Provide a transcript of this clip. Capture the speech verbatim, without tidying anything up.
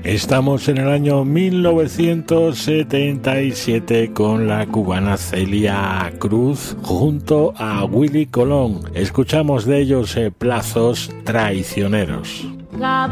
Estamos en el año mil novecientos setenta y siete con la cubana Celia Cruz junto a Willy Colón. Escuchamos de ellos eh, Plazos Traicioneros. La